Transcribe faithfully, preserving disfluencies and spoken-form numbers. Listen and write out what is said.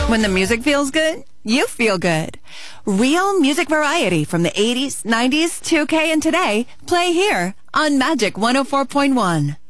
When the music feels good, you feel good. Real music variety from the eighties, nineties, two K, and today, play here on Magic one oh four point one.